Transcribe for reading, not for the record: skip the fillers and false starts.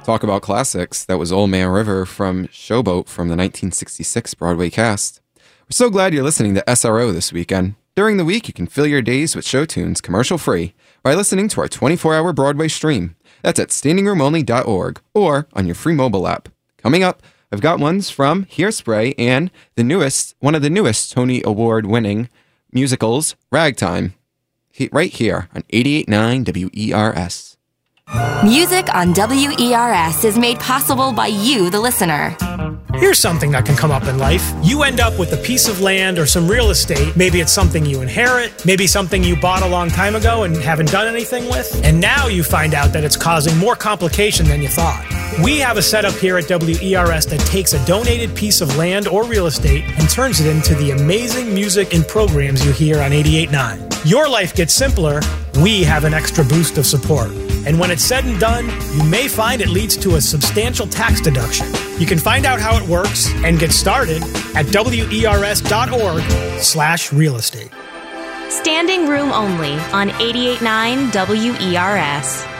Talk about classics. That was Old Man River from Showboat from the 1966 Broadway cast. We're so glad you're listening to SRO this weekend. During the week, you can fill your days with show tunes commercial-free by listening to our 24-hour Broadway stream. That's at standingroomonly.org or on your free mobile app. Coming up, I've got ones from Hairspray and one of the newest Tony Award-winning musicals, Ragtime, right here on 88.9 WERS. Music on WERS is made possible by you, the listener. Here's something that can come up in life. You end up with a piece of land or some real estate. Maybe it's something you inherit, maybe something you bought a long time ago and haven't done anything with. And now you find out that it's causing more complication than you thought. We have a setup here at WERS that takes a donated piece of land or real estate and turns it into the amazing music and programs you hear on 88.9. Your life gets simpler. We have an extra boost of support. And when it's said and done, you may find it leads to a substantial tax deduction. You can find out how it works and get started at wers.org/real estate. Standing room only on 88.9 WERS.